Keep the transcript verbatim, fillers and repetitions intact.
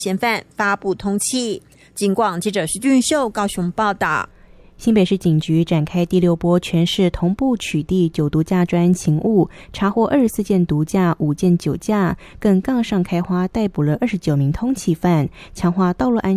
嫌犯发布通缉。警广记者徐俊秀高雄报道。 新北市警局展开第六波全市同步取缔酒毒驾专勤务，查获二十四件毒驾、五件酒驾，更杠上开花逮捕了二十九名通缉犯，强化道路安